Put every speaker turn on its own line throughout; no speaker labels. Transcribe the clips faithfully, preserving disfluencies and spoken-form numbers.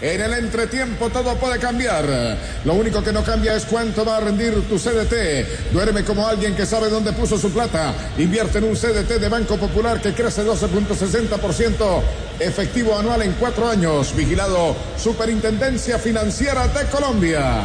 En el entretiempo todo puede cambiar. Lo único que no cambia es cuánto va a rendir tu C D T. Duerme como alguien que sabe dónde puso su plata. Invierte en un C D T de Banco Popular que crece doce punto sesenta por ciento efectivo anual en cuatro años. Vigilado Superintendencia Financiera de Colombia.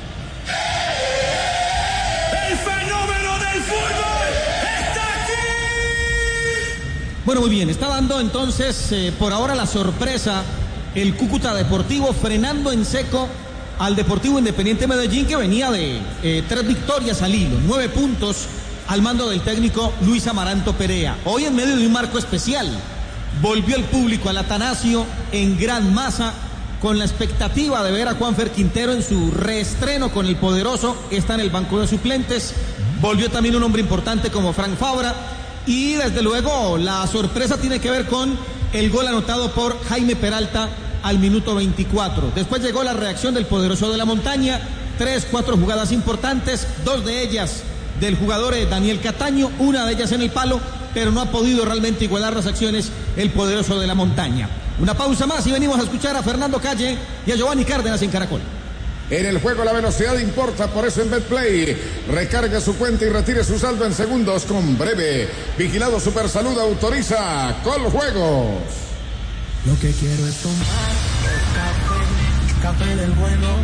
¡El fenómeno del fútbol está aquí!
Bueno, muy bien, está dando entonces eh, por ahora la sorpresa el Cúcuta Deportivo, frenando en seco al Deportivo Independiente Medellín, que venía de eh, tres victorias al hilo, nueve puntos al mando del técnico Luis Amaranto Perea. Hoy en medio de un marco especial, volvió el público al Atanasio en gran masa, con la expectativa de ver a Juanfer Quintero en su reestreno con el poderoso. Está en el banco de suplentes. Volvió también un hombre importante como Frank Fabra, y desde luego la sorpresa tiene que ver con el gol anotado por Jaime Peralta al minuto veinticuatro. Después llegó la reacción del poderoso de la montaña, tres, cuatro jugadas importantes, dos de ellas del jugador Daniel Cataño, una de ellas en el palo, pero no ha podido realmente igualar las acciones el poderoso de la montaña. Una pausa más y venimos a escuchar a Fernando Calle y a Giovanni Cárdenas en Caracol.
En el juego la velocidad importa, por eso en Betplay recarga su cuenta y retire su saldo en segundos con Breve. Vigilado Supersalud autoriza Coljuegos.
Lo que quiero es tomar café, café del bueno.